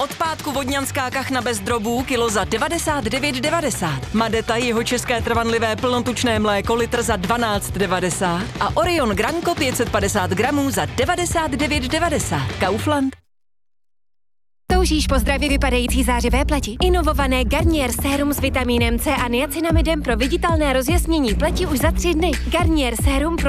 Od pátku vodňanská kachna bez drobů kilo za 99,90. Madeta jihočeské trvanlivé plnotučné mléko litr za 12,90. A Orion Granko 550 gramů za 99,90. Kaufland. Toužíš po zdravě vypadající zářivé pleti? Inovované Garnier sérum s vitamínem C a niacinamidem pro viditelné rozjasnění pleti už za 3 dny. Garnier sérum pro